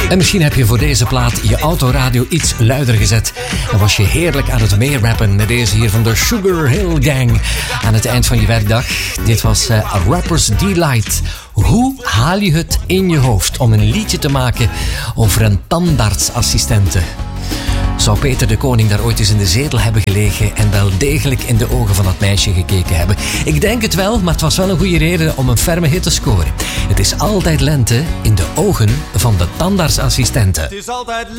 En misschien heb je voor deze plaat je autoradio iets luider gezet. En was je heerlijk aan het meerappen met deze hier van de Sugar Hill Gang. Aan het eind van je werkdag. Dit was Rapper's Delight. Hoe haal je het in je hoofd om een liedje te maken over een tandartsassistente? Zou Peter de Koning daar ooit eens in de zetel hebben gelegen en wel degelijk in de ogen van dat meisje gekeken hebben? Ik denk het wel, maar het was wel een goede reden om een ferme hit te scoren. Het is altijd lente in de ogen van de tandartsassistente. Het is altijd